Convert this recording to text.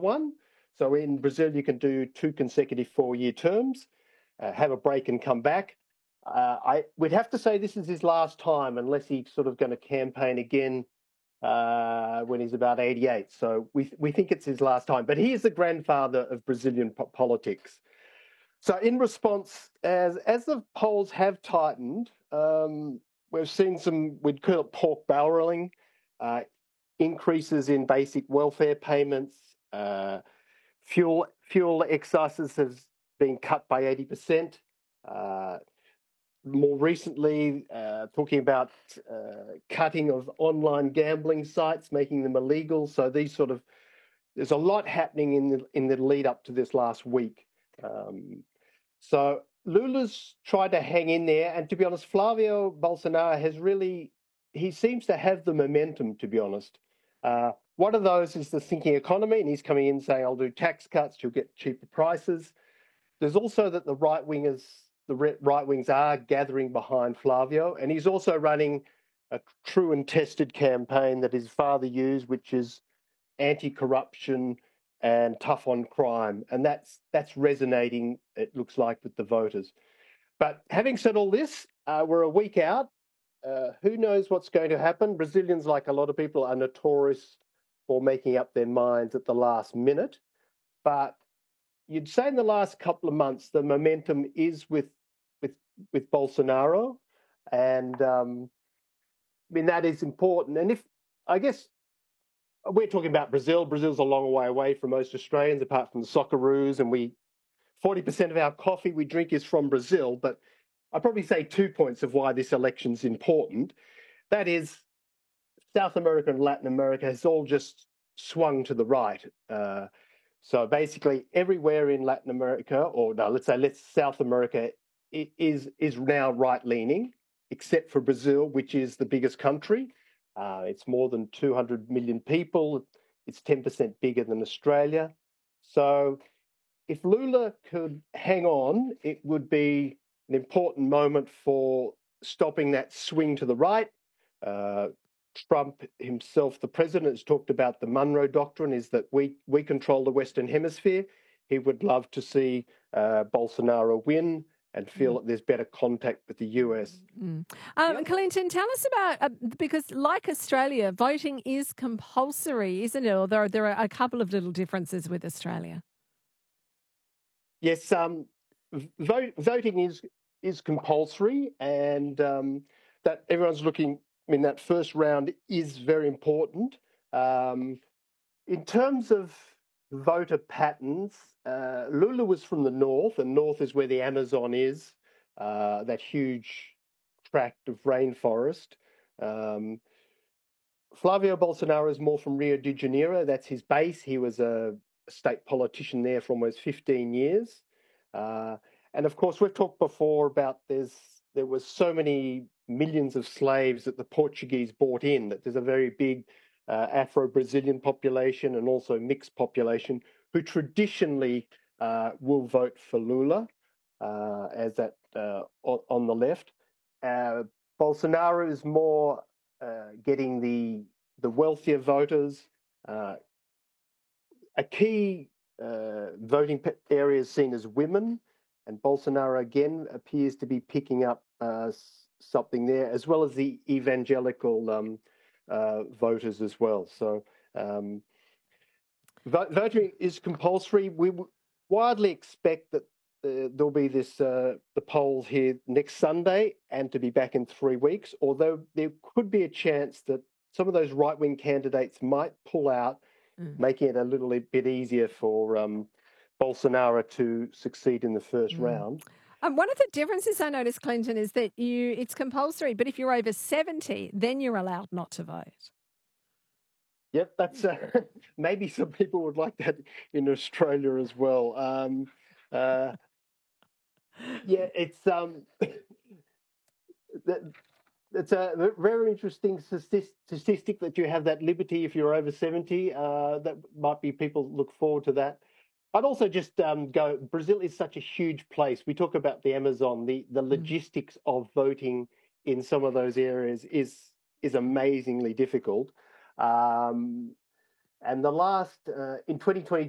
one. So in Brazil, you can do 2 consecutive 4-year terms, have a break and come back. We'd have to say this is his last time, unless he's sort of going to campaign again when he's about 88. So we think it's his last time. But he is the grandfather of Brazilian politics. So in response, as the polls have tightened, we've seen some, we'd call it pork barreling, increases in basic welfare payments, fuel excesses has been cut by 80%. More recently, talking about cutting of online gambling sites, making them illegal. So there's a lot happening in the lead up to this last week. So Lula's tried to hang in there, and to be honest, Flavio Bolsonaro he seems to have the momentum, to be honest. One of those is the sinking economy, and he's coming in saying, I'll do tax cuts, you'll get cheaper prices. There's also that the right wings are gathering behind Flavio, and he's also running a true and tested campaign that his father used, which is anti-corruption and tough on crime, and that's resonating, it looks like, with the voters. But having said all this, we're a week out. Who knows what's going to happen? Brazilians, like a lot of people, are notorious for making up their minds at the last minute. But you'd say in the last couple of months, the momentum is with Bolsonaro, and I mean that is important. And I guess we're talking about Brazil. Brazil's a long way away from most Australians, apart from the Socceroos, and 40% of our coffee we drink is from Brazil. But I'd probably say 2 points of why this election's important. That is, South America and Latin America has all just swung to the right. So basically, everywhere in Latin America, or no, let's say South America, is now right-leaning, except for Brazil, which is the biggest country. It's more than 200 million people. It's 10% bigger than Australia. So if Lula could hang on, it would be an important moment for stopping that swing to the right. Trump himself, the president, has talked about the Monroe Doctrine, is that we control the Western Hemisphere. He would love to see Bolsonaro win and feel that there's better contact with the US. Clinton, tell us about, because like Australia, voting is compulsory, isn't it? Although there are a couple of little differences with Australia. Yes, voting is compulsory, and that everyone's looking. I mean, that first round is very important. In terms of voter patterns, Lula was from the north, and north is where the Amazon is, that huge tract of rainforest. Flavio Bolsonaro is more from Rio de Janeiro. That's his base. He was a state politician there for almost 15 years. And of course, we've talked before about there was so many millions of slaves that the Portuguese brought in, that there's a very big Afro-Brazilian population and also mixed population who traditionally will vote for Lula, as that on the left. Bolsonaro is more getting the wealthier voters. A key voting area is seen as women, and Bolsonaro again appears to be picking up something there, as well as the evangelical voters as well. So voting is compulsory. We widely expect that there'll be the polls here next Sunday and to be back in 3 weeks, although there could be a chance that some of those right-wing candidates might pull out, making it a little bit easier for Bolsonaro to succeed in the first round. One of the differences I noticed, Clinton, is that it's compulsory, but if you're over 70, then you're allowed not to vote. Yep, that's maybe some people would like that in Australia as well. Yeah, it's a very interesting statistic that you have that liberty if you're over 70. That might be people look forward to that. I'd also just go, Brazil is such a huge place. We talk about the Amazon, the logistics of voting in some of those areas is amazingly difficult. And the last, in 2020,